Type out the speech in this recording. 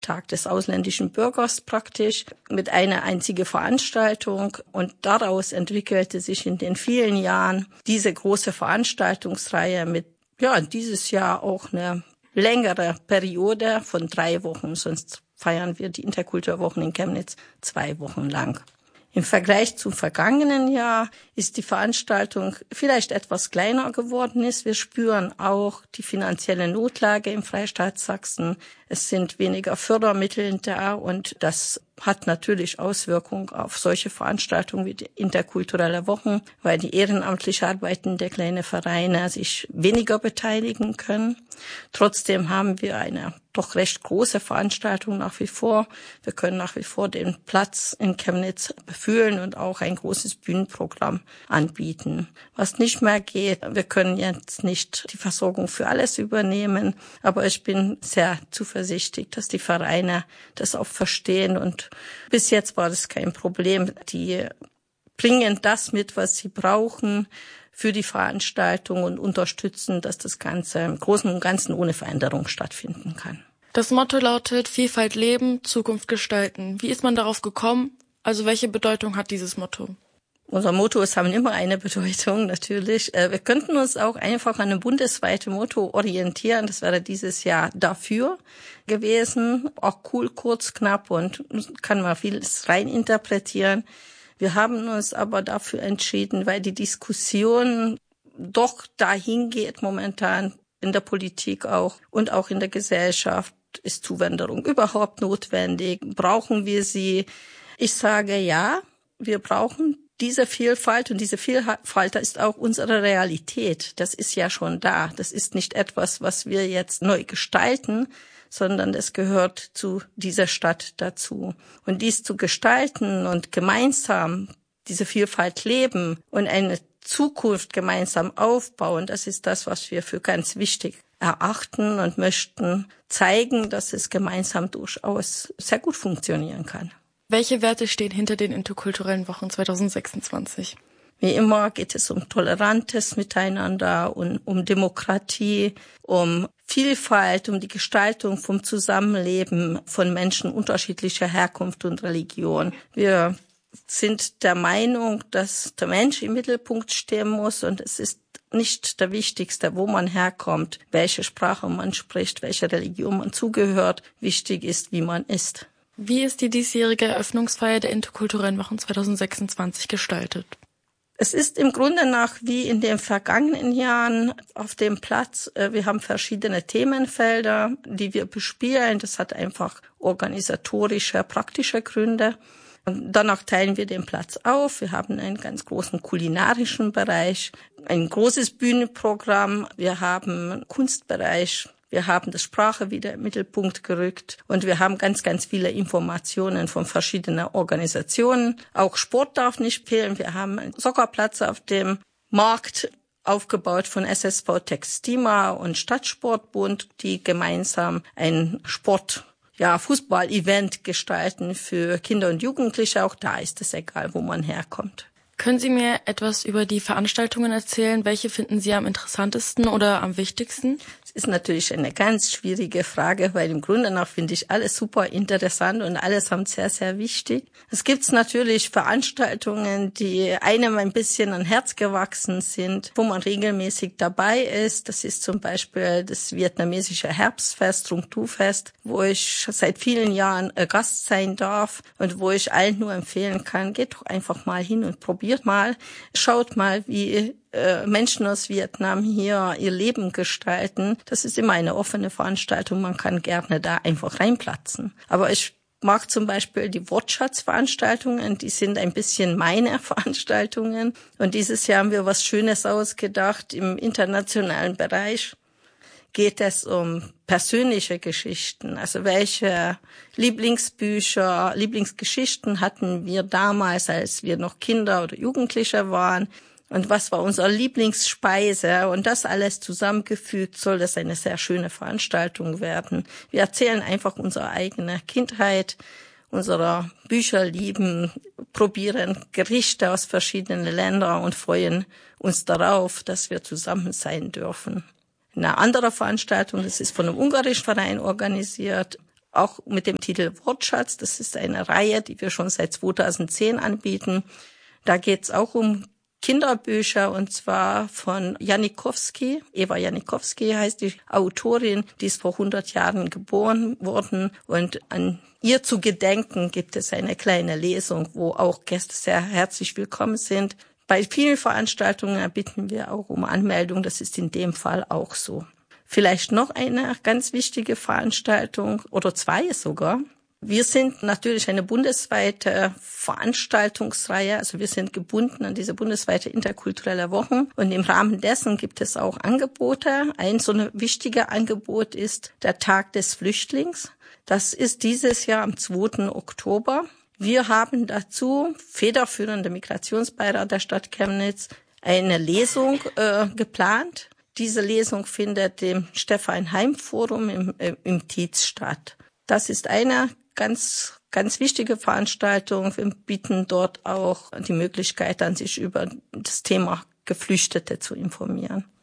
Tag des ausländischen Bürgers praktisch, mit einer einzigen Veranstaltung. Und daraus entwickelte sich in den vielen Jahren diese große Veranstaltungsreihe mit, dieses Jahr auch eine längere Periode von 3 Wochen. Sonst feiern wir die Interkulturwochen in Chemnitz 2 Wochen lang. Im Vergleich zum vergangenen Jahr ist die Veranstaltung vielleicht etwas kleiner geworden. Wir spüren auch die finanzielle Notlage im Freistaat Sachsen. Es sind weniger Fördermittel da und das hat natürlich Auswirkungen auf solche Veranstaltungen wie die interkulturelle Wochen, weil die ehrenamtlich arbeitende kleine Vereine sich weniger beteiligen können. Trotzdem haben wir eine doch recht große Veranstaltung nach wie vor. Wir können nach wie vor den Platz in Chemnitz befüllen und auch ein großes Bühnenprogramm anbieten. Was nicht mehr geht, wir können jetzt nicht die Versorgung für alles übernehmen, aber ich bin sehr zuversichtlich, dass die Vereine das auch verstehen und bis jetzt war das kein Problem. Die bringen das mit, was sie brauchen für die Veranstaltung und unterstützen, dass das Ganze im Großen und Ganzen ohne Veränderung stattfinden kann. Das Motto lautet Vielfalt leben, Zukunft gestalten. Wie ist man darauf gekommen? Also welche Bedeutung hat dieses Motto? Unser Mottos haben immer eine Bedeutung, natürlich. Wir könnten uns auch einfach an einem bundesweiten Motto orientieren. Das wäre dieses Jahr dafür gewesen. Auch cool, kurz, knapp und kann man vieles reininterpretieren. Wir haben uns aber dafür entschieden, weil die Diskussion doch dahin geht momentan in der Politik auch und auch in der Gesellschaft. Ist Zuwanderung überhaupt notwendig? Brauchen wir sie? Ich sage ja, wir brauchen diese Vielfalt und diese Vielfalt ist auch unsere Realität. Das ist ja schon da. Das ist nicht etwas, was wir jetzt neu gestalten, sondern es gehört zu dieser Stadt dazu. Und dies zu gestalten und gemeinsam diese Vielfalt leben und eine Zukunft gemeinsam aufbauen, das ist das, was wir für ganz wichtig erachten und möchten zeigen, dass es gemeinsam durchaus sehr gut funktionieren kann. Welche Werte stehen hinter den interkulturellen Wochen 2026? Wie immer geht es um tolerantes Miteinander und um Demokratie, um Vielfalt, um die Gestaltung vom Zusammenleben von Menschen unterschiedlicher Herkunft und Religion. Wir sind der Meinung, dass der Mensch im Mittelpunkt stehen muss und es ist nicht der Wichtigste, wo man herkommt, welche Sprache man spricht, welche Religion man zugehört. Wichtig ist, wie man ist. Wie ist die diesjährige Eröffnungsfeier der interkulturellen Wochen 2026 gestaltet? Es ist im Grunde nach wie in den vergangenen Jahren auf dem Platz. Wir haben verschiedene Themenfelder, die wir bespielen. Das hat einfach organisatorische, praktische Gründe. Und danach teilen wir den Platz auf. Wir haben einen ganz großen kulinarischen Bereich, ein großes Bühnenprogramm. Wir haben einen Kunstbereich. Wir haben das Sprache wieder im Mittelpunkt gerückt und wir haben ganz, ganz viele Informationen von verschiedenen Organisationen. Auch Sport darf nicht fehlen. Wir haben einen Soccerplatz auf dem Markt aufgebaut von SSV Textima und Stadtsportbund, die gemeinsam ein Fußball-Event gestalten für Kinder und Jugendliche. Auch da ist es egal, wo man herkommt. Können Sie mir etwas über die Veranstaltungen erzählen? Welche finden Sie am interessantesten oder am wichtigsten? Das ist natürlich eine ganz schwierige Frage, weil im Grunde nach finde ich alles super interessant und allesamt sehr, sehr wichtig. Es gibt natürlich Veranstaltungen, die einem ein bisschen an Herz gewachsen sind, wo man regelmäßig dabei ist. Das ist zum Beispiel das vietnamesische Herbstfest, Rung Tu Fest, wo ich seit vielen Jahren Gast sein darf und wo ich allen nur empfehlen kann, geht doch einfach mal hin und probiert mal, schaut mal, wie Menschen aus Vietnam hier ihr Leben gestalten. Das ist immer eine offene Veranstaltung. Man kann gerne da einfach reinplatzen. Aber ich mag zum Beispiel die Wortschatzveranstaltungen. Die sind ein bisschen meine Veranstaltungen. Und dieses Jahr haben wir was Schönes ausgedacht. Im internationalen Bereich geht es um persönliche Geschichten. Also welche Lieblingsbücher, Lieblingsgeschichten hatten wir damals, als wir noch Kinder oder Jugendliche waren? Und was war unsere Lieblingsspeise? Und das alles zusammengefügt soll das eine sehr schöne Veranstaltung werden. Wir erzählen einfach unsere eigene Kindheit, unsere Bücher lieben, probieren Gerichte aus verschiedenen Ländern und freuen uns darauf, dass wir zusammen sein dürfen. Eine andere Veranstaltung, das ist von einem ungarischen Verein organisiert, auch mit dem Titel Wortschatz. Das ist eine Reihe, die wir schon seit 2010 anbieten. Da geht es auch um Kinderbücher, und zwar von Janikowski. Eva Janikowski heißt die Autorin, die ist vor 100 Jahren geboren worden, und an ihr zu gedenken gibt es eine kleine Lesung, wo auch Gäste sehr herzlich willkommen sind. Bei vielen Veranstaltungen bitten wir auch um Anmeldung, das ist in dem Fall auch so. Vielleicht noch eine ganz wichtige Veranstaltung oder zwei sogar. Wir sind natürlich eine bundesweite Veranstaltungsreihe, also wir sind gebunden an diese bundesweite interkulturelle Wochen, und im Rahmen dessen gibt es auch Angebote. Ein so ein wichtiges Angebot ist der Tag des Flüchtlings. Das ist dieses Jahr am 2. Oktober. Wir haben dazu federführender Migrationsbeirat der Stadt Chemnitz eine Lesung geplant. Diese Lesung findet im Stefan-Heim-Forum im Tietz statt. Das ist eine ganz wichtige Veranstaltung. Wir bieten dort auch die Möglichkeit an, sich über das Thema Geflüchtete zu informieren.